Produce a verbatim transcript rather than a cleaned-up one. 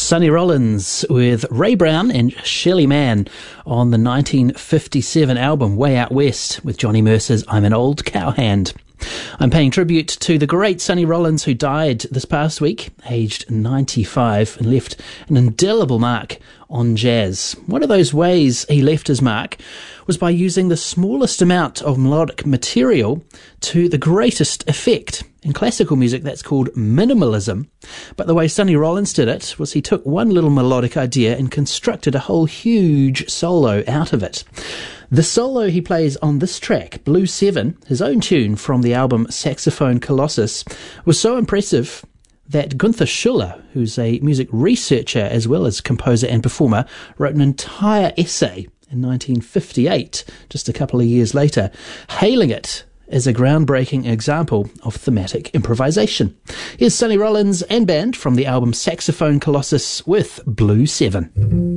Sonny Rollins with Ray Brown and Shirley Mann on the nineteen fifty-seven album Way Out West with Johnny Mercer's I'm an Old Cowhand. I'm paying tribute to the great Sonny Rollins, who died this past week, aged ninety-five, and left an indelible mark on jazz. One of those ways he left his mark was by using the smallest amount of melodic material to the greatest effect. In classical music, that's called minimalism. But the way Sonny Rollins did it was he took one little melodic idea and constructed a whole huge solo out of it. The solo he plays on this track, Blue Seven, his own tune from the album Saxophone Colossus, was so impressive that Gunther Schuller, who's a music researcher as well as composer and performer, wrote an entire essay in nineteen fifty-eight, just a couple of years later, hailing it as a groundbreaking example of thematic improvisation. Here's Sonny Rollins and band from the album Saxophone Colossus with Blue Seven.